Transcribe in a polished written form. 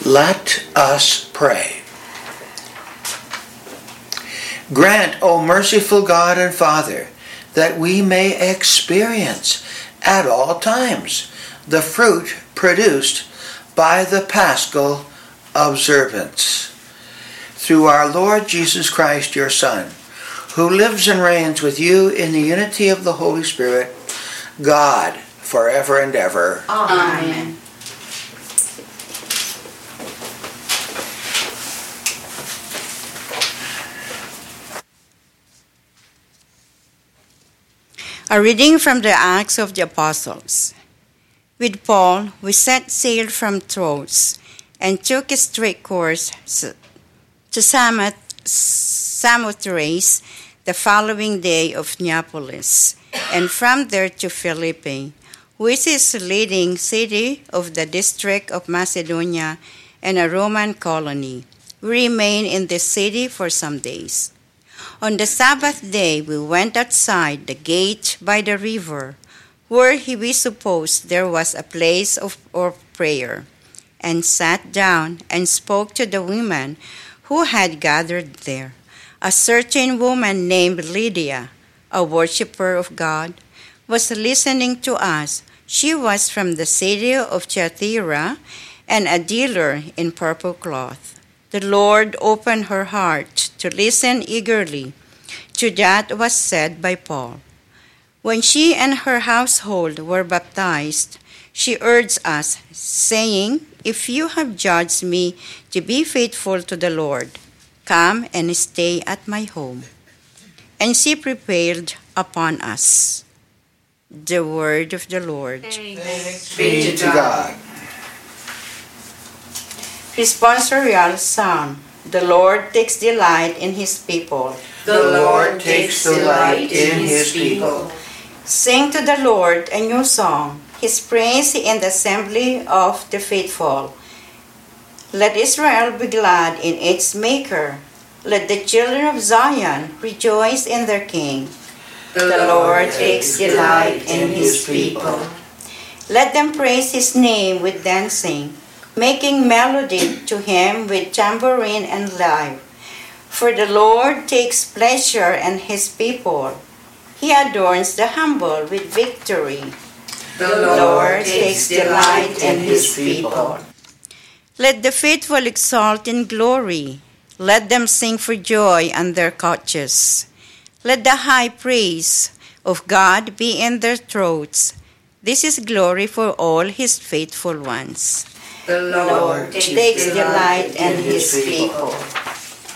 Let us pray. Grant, O merciful God and Father, that we may experience at all times the fruit produced by the Paschal observance. Through our Lord Jesus Christ, your Son, who lives and reigns with you in the unity of the Holy Spirit, God, forever and ever. Amen. A reading from the Acts of the Apostles. With Paul, we set sail from Troas and took a straight course to Samothrace the following day of Neapolis, and from there to Philippi, which is the leading city of the district of Macedonia and a Roman colony. We remained in this city for some days. On the Sabbath day, we went outside the gate by the river, where we supposed there was a place of prayer, and sat down and spoke to the women who had gathered there. A certain woman named Lydia, a worshiper of God, was listening to us. She was from the city of Thyatira and a dealer in purple cloth. The Lord opened her heart to listen eagerly to that was said by Paul. When she and her household were baptized, she urged us, saying, "If you have judged me to be faithful to the Lord, come and stay at my home." And she prevailed upon us. The word of the Lord. Thanks be to God. Responsorial Psalm. The Lord takes delight in his people. The Lord takes delight in his people. Sing to the Lord a new song, his praise in the assembly of the faithful. Let Israel be glad in its Maker. Let the children of Zion rejoice in their King. The Lord takes delight in his people. Let them praise his name with dancing, making melody to him with tambourine and lyre. For the Lord takes pleasure in his people. He adorns the humble with victory. The Lord takes delight in his people. Let the faithful exult in glory. Let them sing for joy on their couches. Let the high praise of God be in their throats. This is glory for all his faithful ones. The Lord takes delight in his people.